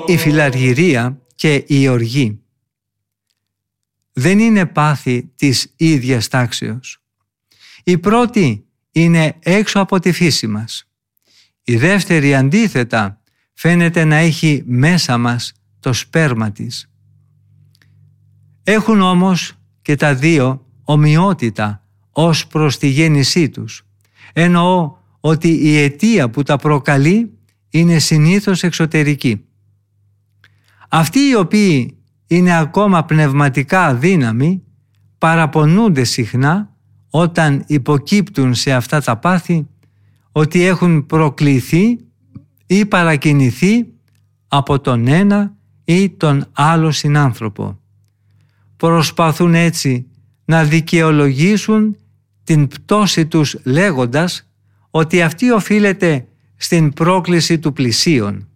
Η φιλαργυρία και η οργή δεν είναι πάθη της ίδιας τάξεως. Η πρώτη είναι έξω από τη φύση μας. Η δεύτερη αντίθετα φαίνεται να έχει μέσα μας το σπέρμα της. Έχουν όμως και τα δύο ομοιότητα ως προς τη γέννησή τους. Εννοώ ότι η αιτία που τα προκαλεί είναι συνήθως εξωτερική. Αυτοί οι οποίοι είναι ακόμα πνευματικά αδύναμοι παραπονούνται συχνά όταν υποκύπτουν σε αυτά τα πάθη ότι έχουν προκληθεί ή παρακινηθεί από τον ένα ή τον άλλο συνάνθρωπο. Προσπαθούν έτσι να δικαιολογήσουν την πτώση τους λέγοντας ότι αυτή οφείλεται στην πρόκληση του πλησίον.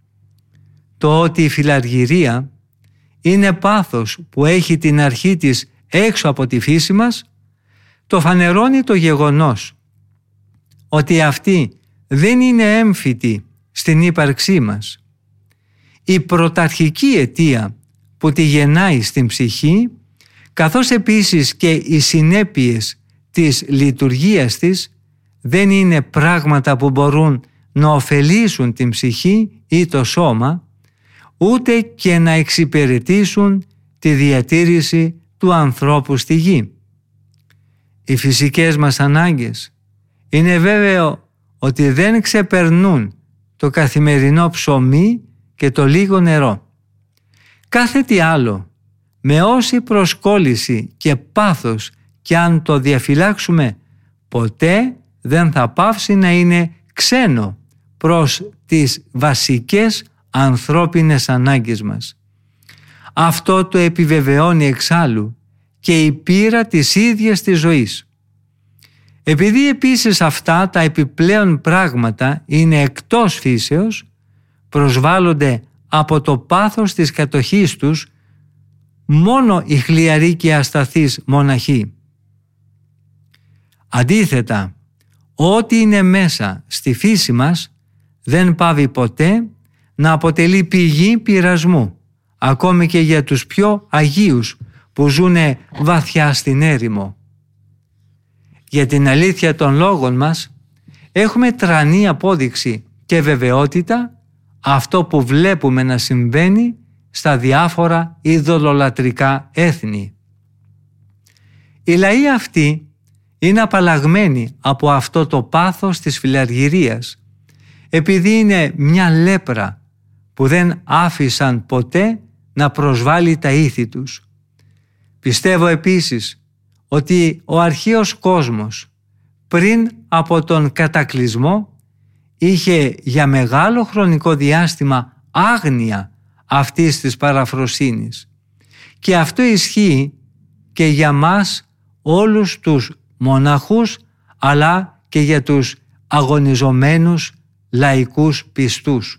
Το ότι η φιλαργυρία είναι πάθος που έχει την αρχή της έξω από τη φύση μας το φανερώνει το γεγονός ότι αυτή δεν είναι έμφυτη στην ύπαρξή μας. Η πρωταρχική αιτία που τη γεννάει στην ψυχή, καθώς επίσης και οι συνέπειες της λειτουργίας της, δεν είναι πράγματα που μπορούν να ωφελήσουν την ψυχή ή το σώμα, ούτε και να εξυπηρετήσουν τη διατήρηση του ανθρώπου στη γη. Οι φυσικές μας ανάγκες είναι βέβαιο ότι δεν ξεπερνούν το καθημερινό ψωμί και το λίγο νερό. Κάθε τι άλλο, με όση προσκόλληση και πάθος και αν το διαφυλάξουμε, ποτέ δεν θα πάυσει να είναι ξένο προς τις βασικές ανθρώπινες ανάγκες μας. Αυτό το επιβεβαιώνει εξάλλου και η πείρα της ίδιας της ζωής. Επειδή επίσης αυτά τα επιπλέον πράγματα είναι εκτός φύσεως, προσβάλλονται από το πάθος της κατοχής τους μόνο οι χλιαροί και ασταθείς μοναχοί. Αντίθετα, ό,τι είναι μέσα στη φύση μας δεν πάβει ποτέ να αποτελεί πηγή πειρασμού, ακόμη και για τους πιο αγίους που ζουνε βαθιά στην έρημο. Για την αλήθεια των λόγων μας έχουμε τρανή απόδειξη και βεβαιότητα αυτό που βλέπουμε να συμβαίνει στα διάφορα ειδωλολατρικά έθνη. Οι λαοί αυτοί είναι απαλλαγμένοι από αυτό το πάθος της φιλαργυρίας, επειδή είναι μια λέπρα που δεν άφησαν ποτέ να προσβάλλει τα ήθη τους. Πιστεύω επίσης ότι ο αρχαίος κόσμος πριν από τον κατακλυσμό είχε για μεγάλο χρονικό διάστημα άγνοια αυτής της παραφροσύνης. Και αυτό ισχύει και για μας όλους τους μοναχούς, αλλά και για τους αγωνιζομένους λαϊκούς πιστούς.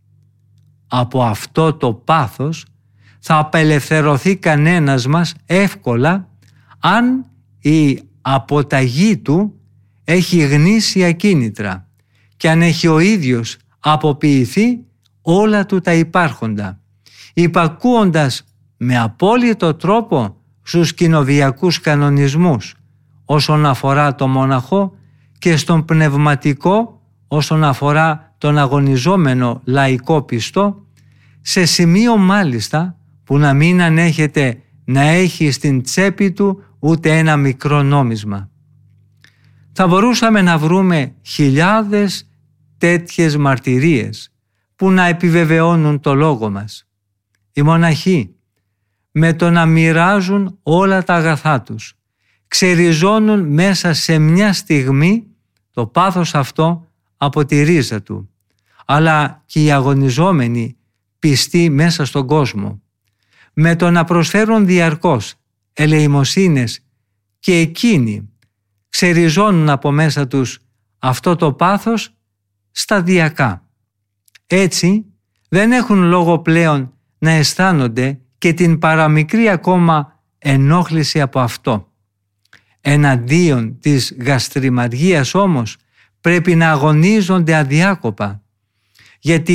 Από αυτό το πάθος θα απελευθερωθεί κανένας μας εύκολα αν η αποταγή του έχει γνήσια κίνητρα και αν έχει ο ίδιος αποποιηθεί όλα του τα υπάρχοντα, υπακούοντας με απόλυτο τρόπο στους κοινοβιακούς κανονισμούς όσον αφορά το μοναχό και στον πνευματικό όσον αφορά τον αγωνιζόμενο λαϊκό πιστό, σε σημείο μάλιστα που να μην ανέχεται να έχει στην τσέπη του ούτε ένα μικρό νόμισμα. Θα μπορούσαμε να βρούμε χιλιάδες τέτοιες μαρτυρίες που να επιβεβαιώνουν το λόγο μας. Οι μοναχοί με το να μοιράζουν όλα τα αγαθά τους ξεριζώνουν μέσα σε μια στιγμή το πάθος αυτό από τη ρίζα του, αλλά και οι αγωνιζόμενοι πιστοί μέσα στον κόσμο με το να προσφέρουν διαρκώς ελεημοσύνες και εκείνοι ξεριζώνουν από μέσα τους αυτό το πάθος σταδιακά. Έτσι δεν έχουν λόγο πλέον να αισθάνονται και την παραμικρή ακόμα ενόχληση από αυτό. Εναντίον της γαστριμαργίας όμως πρέπει να αγωνίζονται αδιάκοπα, γιατί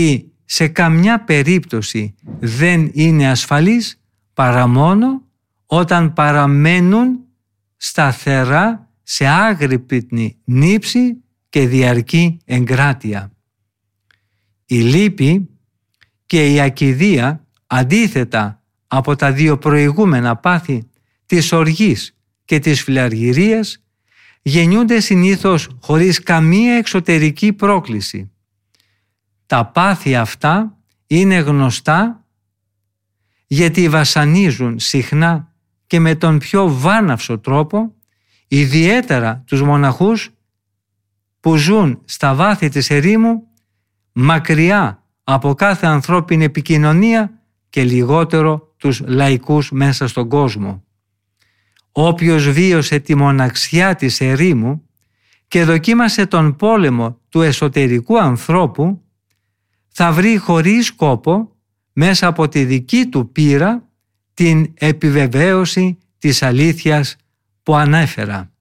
σε καμιά περίπτωση δεν είναι ασφαλής παρά μόνο όταν παραμένουν σταθερά σε άγρυπνη νύψη και διαρκή εγκράτεια. Η λύπη και η ακηδεία, αντίθετα από τα δύο προηγούμενα πάθη της οργής και της φιλαργυρίας, γεννιούνται συνήθως χωρίς καμία εξωτερική πρόκληση. Τα πάθη αυτά είναι γνωστά γιατί βασανίζουν συχνά και με τον πιο βάναυσο τρόπο, ιδιαίτερα τους μοναχούς που ζουν στα βάθη της ερήμου, μακριά από κάθε ανθρώπινη επικοινωνία και λιγότερο τους λαϊκούς μέσα στον κόσμο. Όποιος βίωσε τη μοναξιά της ερήμου και δοκίμασε τον πόλεμο του εσωτερικού ανθρώπου, θα βρει χωρίς κόπο μέσα από τη δική του πείρα την επιβεβαίωση της αλήθειας που ανέφερα.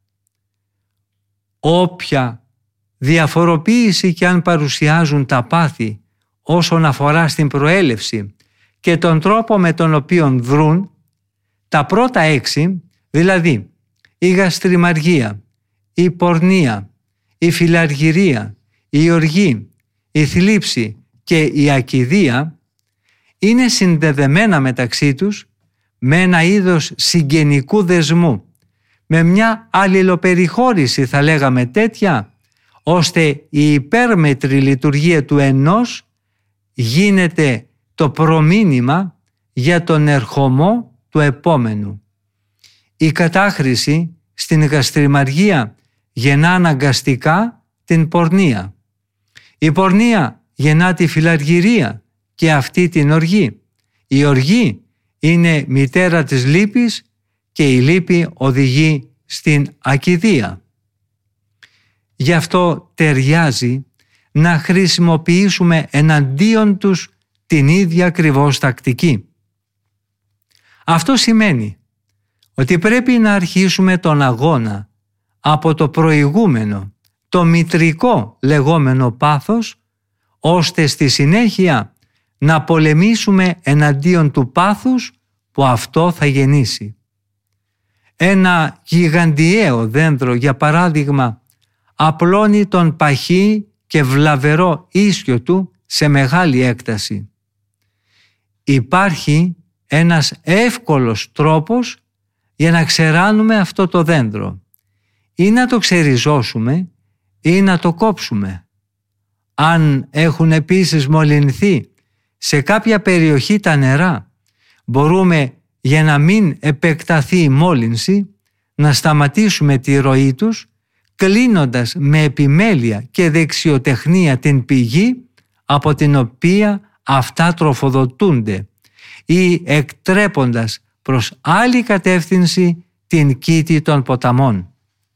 Όποια διαφοροποίηση και αν παρουσιάζουν τα πάθη όσον αφορά στην προέλευση και τον τρόπο με τον οποίο δρούν, τα πρώτα 6, δηλαδή η γαστριμαργία, η πορνεία, η φιλαργυρία, η οργή, η θλίψη και η ακηδεία, είναι συνδεδεμένα μεταξύ τους με ένα είδος συγγενικού δεσμού, με μια αλληλοπεριχώρηση θα λέγαμε τέτοια, ώστε η υπέρμετρη λειτουργία του ενός γίνεται το προμήνυμα για τον ερχομό του επόμενου. Η κατάχρηση στην γαστριμαργία γεννά αναγκαστικά την πορνεία. Η πορνεία γεννά τη φιλαργυρία και αυτή την οργή. Η οργή είναι μητέρα της λύπης και η λύπη οδηγεί στην ακηδεία. Γι' αυτό ταιριάζει να χρησιμοποιήσουμε εναντίον τους την ίδια ακριβώς τακτική. Αυτό σημαίνει ότι πρέπει να αρχίσουμε τον αγώνα από το προηγούμενο, το μητρικό λεγόμενο πάθος, ώστε στη συνέχεια να πολεμήσουμε εναντίον του πάθους που αυτό θα γεννήσει. Ένα γιγαντιαίο δέντρο, για παράδειγμα, απλώνει τον παχύ και βλαβερό ίσιο του σε μεγάλη έκταση. Υπάρχει ένας εύκολος τρόπος για να ξεράνουμε αυτό το δέντρο, ή να το ξεριζώσουμε ή να το κόψουμε. Αν έχουν επίσης μολυνθεί σε κάποια περιοχή τα νερά, μπορούμε, για να μην επεκταθεί η μόλυνση, να σταματήσουμε τη ροή τους, κλείνοντας με επιμέλεια και δεξιοτεχνία την πηγή από την οποία αυτά τροφοδοτούνται ή εκτρέποντας προς άλλη κατεύθυνση την κήτη των ποταμών.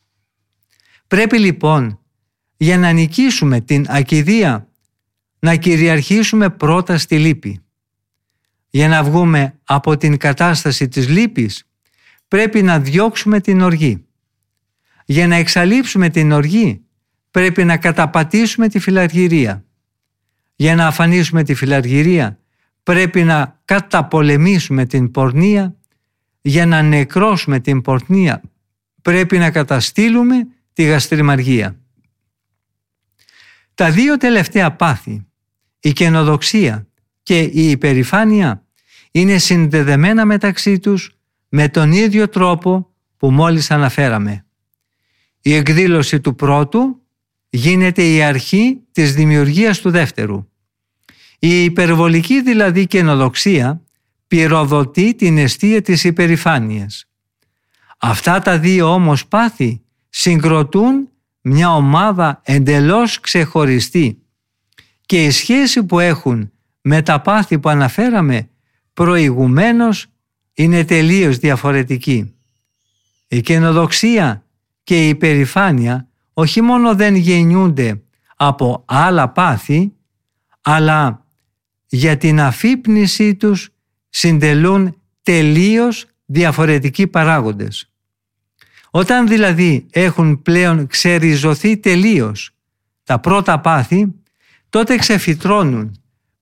Πρέπει λοιπόν, για να νικήσουμε την ακηδεία, να κυριαρχήσουμε πρώτα στη λύπη. Για να βγούμε από την κατάσταση της λύπης, πρέπει να διώξουμε την οργή. Για να εξαλείψουμε την οργή, πρέπει να καταπατήσουμε τη φιλαργυρία. Για να αφανίσουμε τη φιλαργυρία, πρέπει να καταπολεμήσουμε την πορνεία. Για να νεκρώσουμε την πορνεία, πρέπει να καταστήλουμε τη γαστριμαργία. Τα δύο τελευταία πάθη, η καινοδοξία και η υπερηφάνεια, είναι συνδεδεμένα μεταξύ τους με τον ίδιο τρόπο που μόλις αναφέραμε. Η εκδήλωση του πρώτου γίνεται η αρχή της δημιουργίας του δεύτερου. Η υπερβολική δηλαδή καινοδοξία πυροδοτεί την αιστεία της υπερηφάνειας. Αυτά τα δύο όμως πάθη συγκροτούν μια ομάδα εντελώς ξεχωριστή και η σχέση που έχουν με τα πάθη που αναφέραμε προηγουμένως είναι τελείως διαφορετική. Η καινοδοξία και η υπερηφάνεια όχι μόνο δεν γεννιούνται από άλλα πάθη, αλλά για την αφύπνισή τους συντελούν τελείως διαφορετικοί παράγοντες. Όταν δηλαδή έχουν πλέον ξεριζωθεί τελείως τα πρώτα πάθη, τότε ξεφυτρώνουν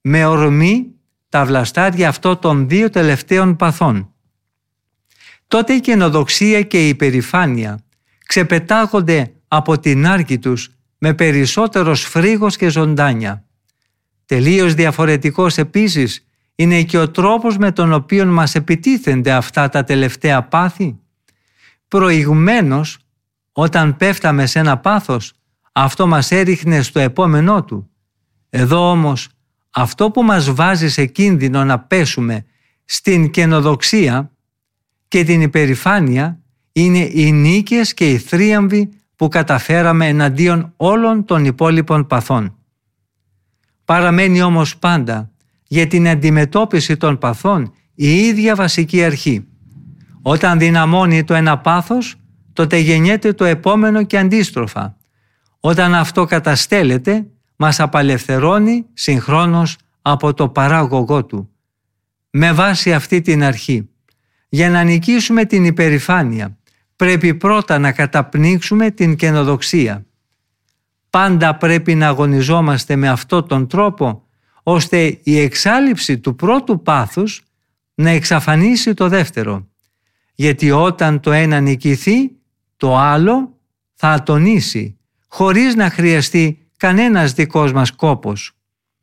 με ορμή τα βλαστάρια αυτών των 2 τελευταίων παθών. Τότε η καινοδοξία και η υπερηφάνεια ξεπετάγονται από την άρκη τους με περισσότερο σφρίγος και ζωντάνια. Τελείως διαφορετικός επίσης είναι και ο τρόπος με τον οποίο μας επιτίθενται αυτά τα τελευταία πάθη. Προηγουμένως, όταν πέφταμε σε ένα πάθος, αυτό μας έριχνε στο επόμενό του. Εδώ όμως, αυτό που μας βάζει σε κίνδυνο να πέσουμε στην καινοδοξία και την υπερηφάνεια είναι οι νίκες και οι θρίαμβοι που καταφέραμε εναντίον όλων των υπόλοιπων παθών. Παραμένει όμως πάντα για την αντιμετώπιση των παθών η ίδια βασική αρχή. Όταν δυναμώνει το ένα πάθος, τότε γεννιέται το επόμενο και αντίστροφα. Όταν αυτό καταστέλλεται, μας απελευθερώνει συγχρόνως από το παράγωγό του. Με βάση αυτή την αρχή, για να νικήσουμε την υπερηφάνεια, πρέπει πρώτα να καταπνίξουμε την καινοδοξία. Πάντα πρέπει να αγωνιζόμαστε με αυτόν τον τρόπο, ώστε η εξάλειψη του πρώτου πάθους να εξαφανίσει το δεύτερο. Γιατί όταν το ένα νικηθεί, το άλλο θα ατονίσει, χωρίς να χρειαστεί κανένας δικός μας κόπος.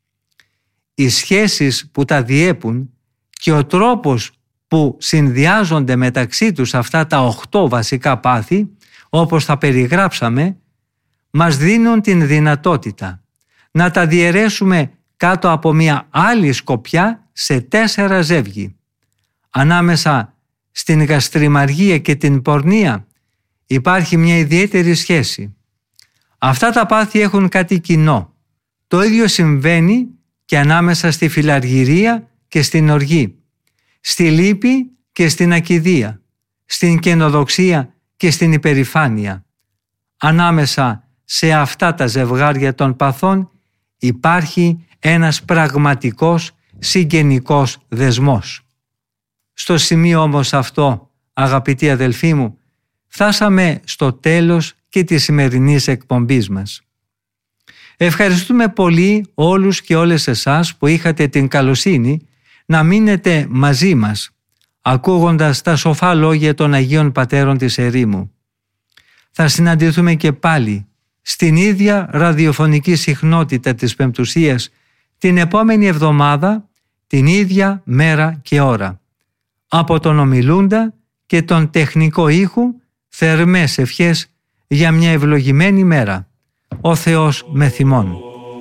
Οι σχέσεις που τα διέπουν και ο τρόπος που συνδυάζονται μεταξύ τους αυτά τα 8 βασικά πάθη, όπως τα περιγράψαμε, μας δίνουν την δυνατότητα να τα διαιρέσουμε κάτω από μια άλλη σκοπιά σε 4 ζεύγη. Ανάμεσα στην γαστριμαργία και την πορνεία υπάρχει μια ιδιαίτερη σχέση. Αυτά τα πάθη έχουν κάτι κοινό. Το ίδιο συμβαίνει και ανάμεσα στη φιλαργυρία και στην οργή, στη λύπη και στην ακηδία, στην καινοδοξία και στην υπερηφάνεια. Ανάμεσα σε αυτά τα ζευγάρια των παθών υπάρχει ένας πραγματικός συγγενικός δεσμός. Στο σημείο όμως αυτό, αγαπητοί αδελφοί μου, φτάσαμε στο τέλος και της σημερινής εκπομπής μας. Ευχαριστούμε πολύ όλους και όλες εσάς που είχατε την καλοσύνη να μείνετε μαζί μας, ακούγοντας τα σοφά λόγια των Αγίων Πατέρων της ερήμου. Θα συναντηθούμε και πάλι στην ίδια ραδιοφωνική συχνότητα της Πεμπτουσίας την επόμενη εβδομάδα, την ίδια μέρα και ώρα. Από τον ομιλούντα και τον τεχνικό ήχου, θερμές ευχές για μια ευλογημένη μέρα. Ο Θεός με θυμών.